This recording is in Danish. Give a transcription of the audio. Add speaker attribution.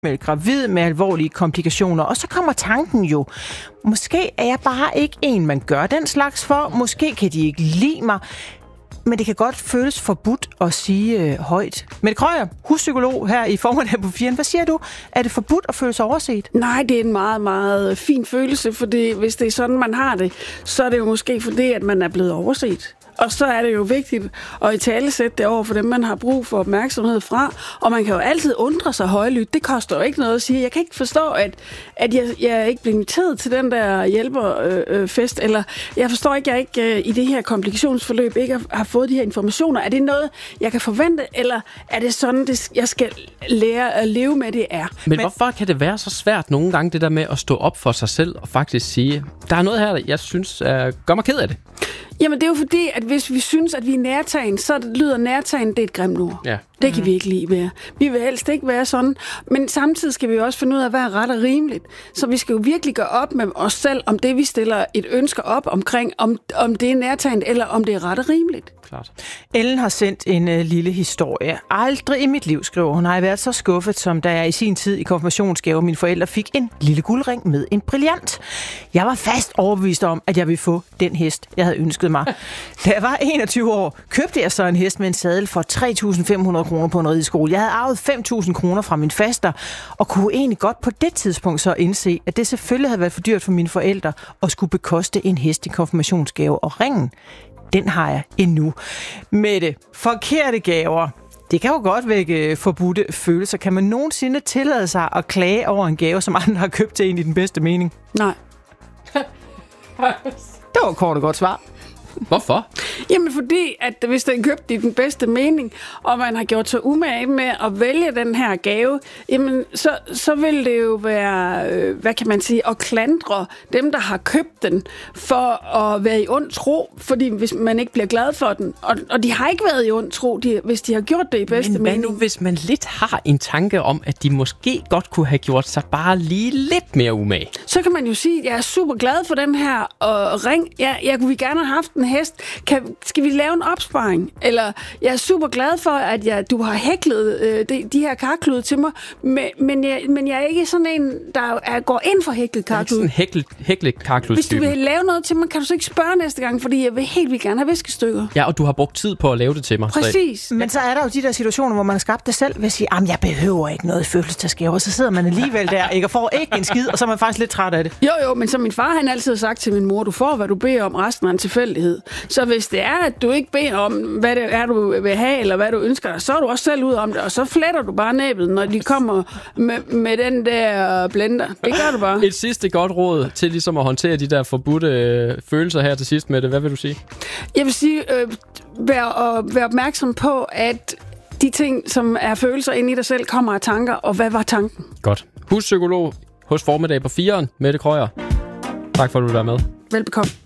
Speaker 1: gravid med alvorlige komplikationer. Og så kommer tanken jo, måske er jeg bare ikke en, man gør den slags for. Måske kan de ikke lide mig. Men det kan godt føles forbudt at sige højt. Mette Krøyer, huspsykolog her i Formiddag på 4. Hvad siger du? Er det forbudt at føle sig overset?
Speaker 2: Nej, det er en meget, meget fin følelse, fordi hvis det er sådan, man har det, så er det jo måske fordi, at man er blevet overset. Og så er det jo vigtigt at italesætte det over for dem, man har brug for opmærksomhed fra. Og man kan jo altid undre sig højlydt. Det koster jo ikke noget at sige. Jeg kan ikke forstå, at jeg ikke bliver inviteret til den der hjælperfest. Eller jeg forstår ikke, at jeg ikke i det her komplikationsforløb ikke har fået de her informationer. Er det noget, jeg kan forvente? Eller er det sådan, jeg skal lære at leve med det er?
Speaker 3: Men hvorfor kan det være så svært nogle gange, det der med at stå op for sig selv og faktisk sige, der er noget her, jeg synes gør mig ked af det?
Speaker 2: Jamen, det er jo fordi, at hvis vi synes, at vi er nærtagen, så lyder nærtagen, det er et grimt ord. Ja. Det kan vi ikke lide være. Vi vil helst ikke være sådan. Men samtidig skal vi jo også finde ud af, hvad er ret og rimeligt. Så vi skal jo virkelig gøre op med os selv, om det, vi stiller et ønske op omkring, om det er nærtagen, eller om det er ret og rimeligt.
Speaker 3: Klart.
Speaker 1: Ellen har sendt en lille historie. Aldrig i mit liv, skriver hun, har jeg været så skuffet, som da jeg i sin tid i konfirmationsgave mine forældre fik en lille guldring med en brillant. Jeg var fast overbevist om, at jeg ville få den hest, jeg havde ønsket mig. Da jeg var 21 år, købte jeg så en hest med en sadel for 3.500 kroner på en rideskole. Jeg havde arvet 5.000 kroner fra min faster, og kunne egentlig godt på det tidspunkt så indse, at det selvfølgelig havde været for dyrt for mine forældre at skulle bekoste en hest i konfirmationsgave. Og ringen, den har jeg endnu. Med det forkerte gaver, det kan jo godt vække forbudte følelser. Kan man nogensinde tillade sig at klage over en gave, som andre har købt til en i den bedste mening?
Speaker 2: Nej.
Speaker 1: Det var et kort og godt svar.
Speaker 3: Hvorfor?
Speaker 2: Jamen fordi, at hvis den er købt i den bedste mening, og man har gjort sig umage med at vælge den her gave, jamen så vil det jo være, hvad kan man sige, at klandre dem, der har købt den, for at være i ond tro, fordi hvis man ikke bliver glad for den. Og de har ikke været i ond tro, hvis de har gjort det i bedste mening.
Speaker 3: Men hvad nu, hvis man lidt har en tanke om, at de måske godt kunne have gjort sig bare lige lidt mere umage?
Speaker 2: Så kan man jo sige, at jeg er super glad for den her ring. Jeg kunne gerne have haft en hest. Skal vi lave en opsparing? Eller jeg er super glad for, at du har hæklet de her karklude til mig, men jeg er ikke sådan en, der går ind for hæklet karklude.
Speaker 3: Det er ikke sådan en hæklet karklude.
Speaker 2: Hvis du vil lave noget til mig, kan du så ikke spørge næste gang, fordi jeg vil helt vildt gerne have viskestykker.
Speaker 3: Ja, og du har brugt tid på at lave det til mig.
Speaker 2: Præcis.
Speaker 1: Men så er der jo de der situationer, hvor man har skabt det selv ved at sige, jeg behøver ikke noget fødselsdagsgave, og så sidder man alligevel der, ikke, og får ikke en skid, og så er man faktisk lidt træt af det.
Speaker 2: Jo, men som min far, han altid har sagt til min mor, du får, hvad du beder om, resten af en tilfældighed. Så hvis det er, at du ikke beder om, hvad det er, du vil have, eller hvad du ønsker dig, så er du også selv ud om det, og så fletter du bare næbet, når de kommer med den der blender. Det gør du bare.
Speaker 3: Et sidste godt råd til ligesom at håndtere de der forbudte følelser her til sidst med det. Hvad vil du sige?
Speaker 2: Jeg vil sige, vær opmærksom på, at de ting, som er følelser inde i dig selv, kommer af tanker, og hvad var tanken?
Speaker 3: Godt. Huspsykolog hos Formiddag på 4'eren, Mette Krøyer. Tak for, at du var med.
Speaker 2: Velbekomme.